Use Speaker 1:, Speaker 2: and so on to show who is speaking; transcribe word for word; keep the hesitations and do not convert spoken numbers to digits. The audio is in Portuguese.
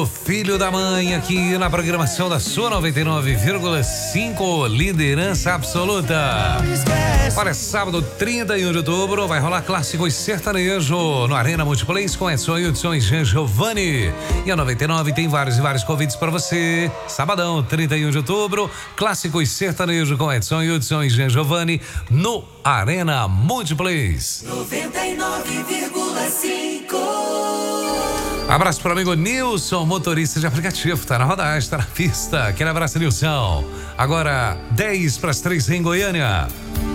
Speaker 1: O filho da mãe aqui na programação da sua noventa e nove vírgula cinco, liderança absoluta. Para sábado, trinta e um de outubro, vai rolar clássicos sertanejo no Arena Multiplex com Edson Hudson e Jean Giovanni. E a noventa e nove tem vários e vários convites para você. Sabadão, trinta e um de outubro, clássicos sertanejo com Edson Hudson e Jean Giovanni no Arena Multiplex.
Speaker 2: noventa e nove vírgula cinco.
Speaker 1: Abraço para o amigo Nilson, motorista de aplicativo, tá na rodagem, tá na pista. Aquele abraço, Nilson. Agora, dez para as três em Goiânia.